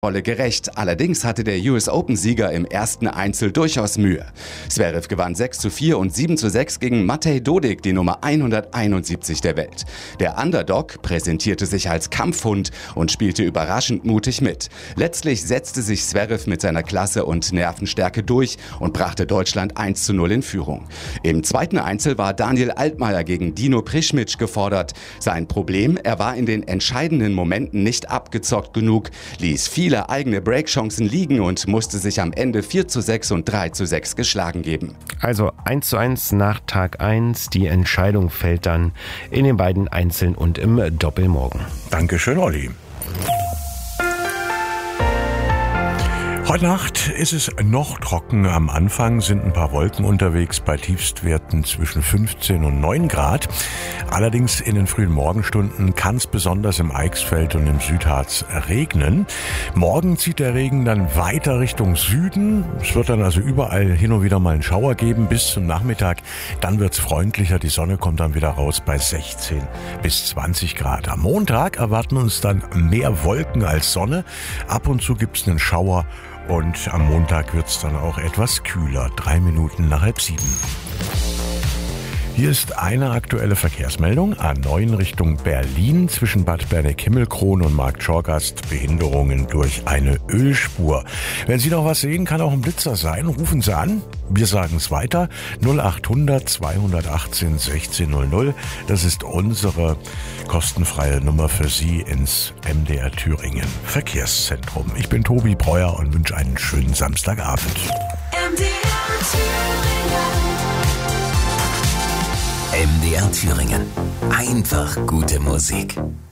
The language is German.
Rolle gerecht. Allerdings hatte der US Open-Sieger im ersten Einzel durchaus Mühe. Zverev gewann 6:4 und 7:6 gegen Matej Dodik, die Nummer 171 der Welt. Der Underdog präsentierte sich als Kampfhund und spielte überraschend mutig mit. Letztlich setzte sich Zverev mit seiner Klasse und Nervenstärke durch und brachte Deutschland 1:0 in Führung. Im zweiten Einzel war Daniel Altmaier gegen Dino Prischmitsch gefordert. Sein Problem, er war in den entscheidenden Momenten nicht abgezockt genug, ließ viele eigene Breakchancen liegen und musste sich am Ende 4:6 und 3:6 geschlagen geben. Also 1:1 nach Tag 1. Die Entscheidung fällt dann in den beiden Einzeln und im Doppel morgen. Dankeschön, Olli. Heute Nacht ist es noch trocken. Am Anfang sind ein paar Wolken unterwegs bei Tiefstwerten zwischen 15 und 9 Grad. Allerdings in den frühen Morgenstunden kann es besonders im Eichsfeld und im Südharz regnen. Morgen zieht der Regen dann weiter Richtung Süden. Es wird dann also überall hin und wieder mal einen Schauer geben bis zum Nachmittag. Dann wird es freundlicher. Die Sonne kommt dann wieder raus bei 16 bis 20 Grad. Am Montag erwarten uns dann mehr Wolken als Sonne. Ab und zu gibt es einen Schauer. Und am Montag wird es dann auch etwas kühler, 3 Minuten nach 6:30. Hier ist eine aktuelle Verkehrsmeldung. A9 Richtung Berlin zwischen Bad Berneck-Himmelkron und Markt Schorgast. Behinderungen durch eine Ölspur. Wenn Sie noch was sehen, kann auch ein Blitzer sein. Rufen Sie an. Wir sagen es weiter. 0800 218 1600. Das ist unsere kostenfreie Nummer für Sie ins MDR Thüringen Verkehrszentrum. Ich bin Tobi Breuer und wünsche einen schönen Samstagabend. MDR Thüringen. Einfach gute Musik.